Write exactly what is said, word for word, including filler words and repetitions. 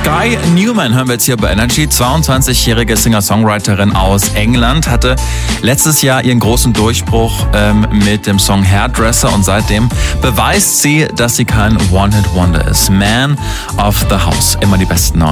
Sky Newman hören wir jetzt hier bei Energy. zweiundzwanzigjährige Singer-Songwriterin aus England, hatte letztes Jahr ihren großen Durchbruch ähm, mit dem Song Hairdresser und seitdem beweist sie, dass sie kein One-Hit-Wonder ist. Man of the House, immer die besten neuen.